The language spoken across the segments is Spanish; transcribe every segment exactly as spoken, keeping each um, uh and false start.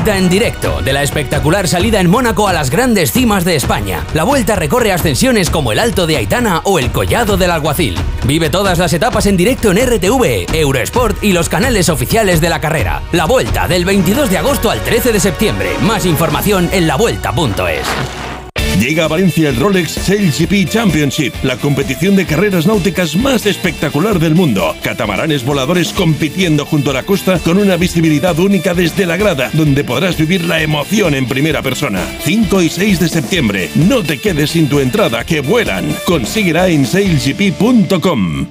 Vuelta en directo de la espectacular salida en Mónaco a las grandes cimas de España. La Vuelta recorre ascensiones como el Alto de Aitana o el Collado del Alguacil. Vive todas las etapas en directo en R T V, Eurosport y los canales oficiales de la carrera. La Vuelta del veintidós de agosto al trece de septiembre. Más información en la vuelta punto es. Llega a Valencia el Rolex Sail G P Championship, la competición de carreras náuticas más espectacular del mundo. Catamaranes voladores compitiendo junto a la costa con una visibilidad única desde la grada, donde podrás vivir la emoción en primera persona. cinco y seis de septiembre. No te quedes sin tu entrada, que vuelan. Consíguela en sail g p punto com.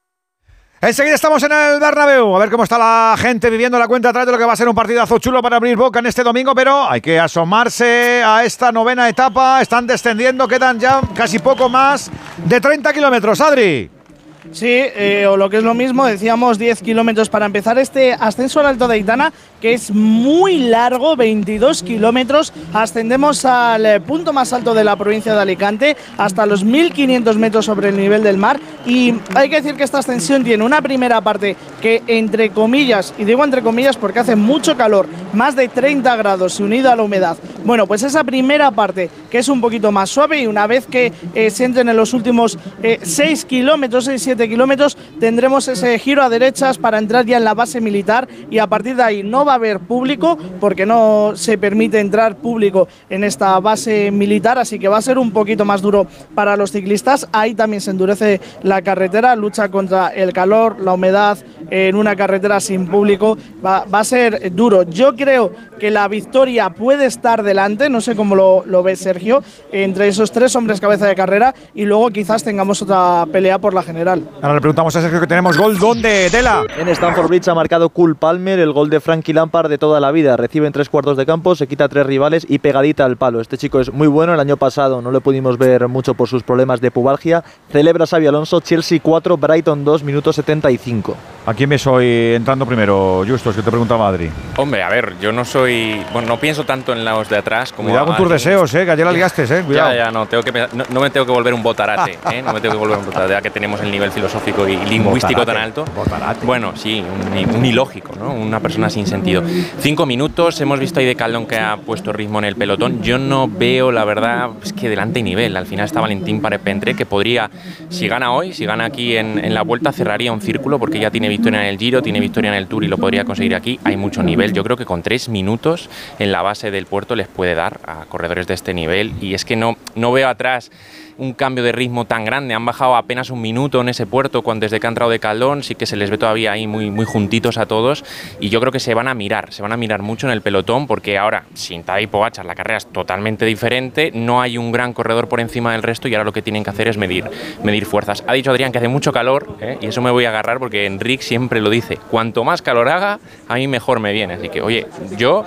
Enseguida estamos en el Bernabéu, a ver cómo está la gente viviendo la cuenta atrás de lo que va a ser un partidazo chulo para abrir boca en este domingo, pero hay que asomarse a esta novena etapa. Están descendiendo, quedan ya casi poco más de treinta kilómetros, Adri. Sí, eh, o lo que es lo mismo, decíamos diez kilómetros para empezar este ascenso al Alto de Aitana, que es muy largo, veintidós kilómetros. Ascendemos al eh, punto más alto de la provincia de Alicante, hasta los mil quinientos metros sobre el nivel del mar. Y hay que decir que esta ascensión tiene una primera parte que, entre comillas, y digo entre comillas porque hace mucho calor, más de treinta grados y unido a la humedad. Bueno, pues esa primera parte que es un poquito más suave, y una vez que eh, se entren en los últimos eh, seis kilómetros, seis siete kilómetros, tendremos ese giro a derechas para entrar ya en la base militar, y a partir de ahí no va a haber público porque no se permite entrar público en esta base militar, así que va a ser un poquito más duro para los ciclistas. Ahí también se endurece la carretera, lucha contra el calor, la humedad en una carretera sin público, va, va a ser duro. Yo creo que la victoria puede estar delante, no sé cómo lo, lo ve Sergio, entre esos tres hombres cabeza de carrera, y luego quizás tengamos otra pelea por la general. Ahora le preguntamos a Sergio que tenemos gol donde Dela. En Stamford Bridge ha marcado Cole Palmer, el gol de Frankie Lampard de toda la vida. Recibe en tres cuartos de campo, se quita a tres rivales y pegadita al palo. Este chico es muy bueno. El año pasado no le pudimos ver mucho por sus problemas de pubalgia. Celebra Xabi Alonso. Chelsea cuatro, Brighton dos, minuto setenta y cinco. ¿A quién ves hoy entrando primero, Justos, que te preguntaba Adri? Hombre, a ver, yo no soy… Bueno, no pienso tanto en los de atrás como… Cuidado con tus deseos, eh, que ayer la ligaste, eh, cuidado. Ya, ya, no, tengo que, no, no me tengo que volver un botarate, eh, no me tengo que volver un botarate, ya que tenemos el nivel filosófico y lingüístico botarate, tan alto. Botarate. Bueno, sí, un, un ilógico, ¿no? Una persona sin sentido. Cinco minutos, hemos visto ahí de Caldón que ha puesto ritmo en el pelotón. Yo no veo, la verdad, es que delante hay nivel. Al final está Valentín Parependre, que podría, si gana hoy, si gana aquí en, en la Vuelta, cerraría un círculo, porque ya tiene victoria en el Giro, tiene victoria en el Tour y lo podría conseguir aquí. Hay mucho nivel. Yo creo que con tres minutos en la base del puerto les puede dar a corredores de este nivel, y es que no, no veo atrás un cambio de ritmo tan grande. Han bajado apenas un minuto en ese puerto cuando desde que ha entrado de Caldón, sí que se les ve todavía ahí muy, muy juntitos a todos, y yo creo que se van a mirar, se van a mirar mucho en el pelotón, porque ahora sin Tadej Pogačar la carrera es totalmente diferente, no hay un gran corredor por encima del resto, y ahora lo que tienen que hacer es medir, medir fuerzas. Ha dicho Adrián que hace mucho calor, ¿eh? Y eso me voy a agarrar porque Enric siempre lo dice, cuanto más calor haga, a mí mejor me viene, así que oye, yo…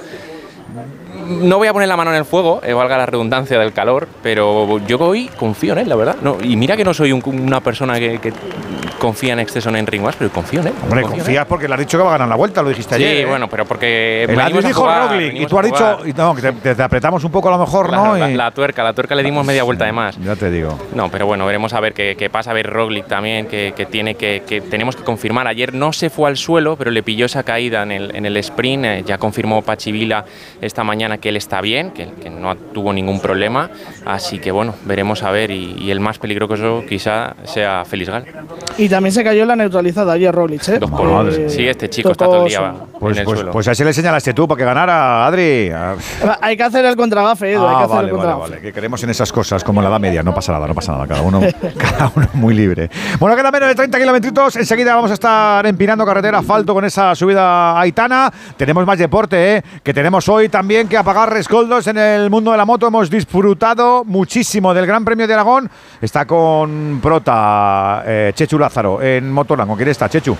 no voy a poner la mano en el fuego, eh, valga la redundancia del calor, pero yo hoy confío en él, la verdad. No, y mira que no soy un, una persona que, que confía en exceso en Enric Mas, pero confío en él. Hombre, confío confías porque le has dicho que va a ganar la Vuelta, lo dijiste sí, ayer. Sí, ¿eh? Bueno, pero porque… El Adri dijo Roglic, y tú has dicho… Y no, que te, te apretamos un poco a lo mejor, claro, ¿no? La, y... la tuerca, la tuerca le dimos media vuelta de más. Ya te digo. No, pero bueno, veremos a ver qué, qué pasa. A ver Roglic también, que, que tiene que, que… Tenemos que confirmar. Ayer no se fue al suelo, pero le pilló esa caída en el, en el sprint. Eh, ya confirmó Pachi Vila esta mañana que él está bien, que, que no tuvo ningún problema. Así que bueno, veremos a ver. Y, y el más peligroso quizá sea Félix Gal. Y también se cayó la neutralizada ayer Roglic, ¿eh? Dos por uno. Eh, sí, este chico está todo el día pues, en el pues, suelo. Pues así le señalaste tú para que ganara, Adri. Hay que hacer el contragafe, Edu. Ah, hay que hacer vale, el contragafe. vale, vale. Que queremos en esas cosas, como en la Edad Media. No pasa nada, no pasa nada. Cada uno, cada uno muy libre. Bueno, queda menos de treinta kilómetros. Enseguida vamos a estar empinando carretera asfalto con esa subida a Aitana. Tenemos más deporte, ¿eh? Que tenemos hoy también que apagar rescoldos en el mundo de la moto. Hemos disfrutado muchísimo del Gran Premio de Aragón. Está con prota eh, Chechu Lázaro en Motorland. ¿Con quién está, Chechu?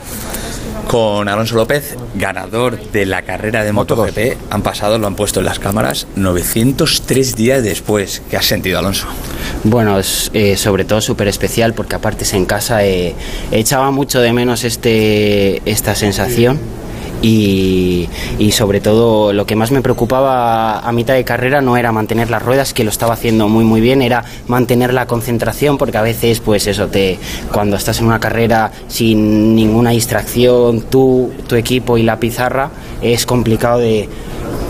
Con Alonso López, ganador de la carrera de MotoGP. Han pasado, lo han puesto en las cámaras, novecientos tres días después. ¿Qué has sentido, Alonso? Bueno, es eh, sobre todo súper especial porque aparte es en casa. Eh, echaba mucho de menos este, esta sensación. Y, y sobre todo lo que más me preocupaba a mitad de carrera no era mantener las ruedas, que lo estaba haciendo muy muy bien, era mantener la concentración, porque a veces pues eso te cuando estás en una carrera sin ninguna distracción, tú, tu equipo y la pizarra, es complicado de,